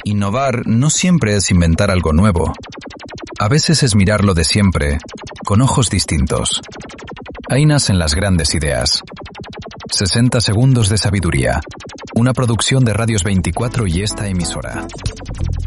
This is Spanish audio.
Innovar no siempre es inventar algo nuevo. A veces es mirar lo de siempre, con ojos distintos. Ahí nacen las grandes ideas. 60 segundos de sabiduría. Una producción de Radios 24 y esta emisora.